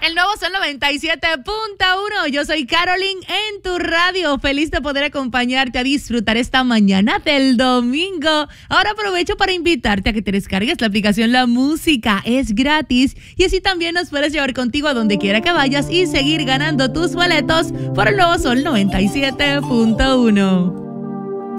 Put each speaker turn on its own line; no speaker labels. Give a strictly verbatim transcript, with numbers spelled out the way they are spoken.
El nuevo Sol noventa y siete punto uno. Yo soy Caroline en tu radio. Feliz de poder acompañarte a disfrutar esta mañana del domingo. Ahora aprovecho para invitarte a que te descargues la aplicación La Música. Es gratis y así también nos puedes llevar contigo a donde quiera que vayas y seguir ganando tus boletos por el nuevo Sol noventa y siete punto uno.